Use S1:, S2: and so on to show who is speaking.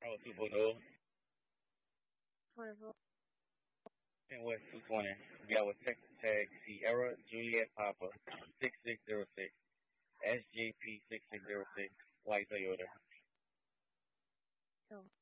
S1: Oh, 2.0.
S2: 24.
S1: And West 220. Got with Texas Tag Sierra Juliet Papa 6606. SJP 6606. White Toyota.
S2: So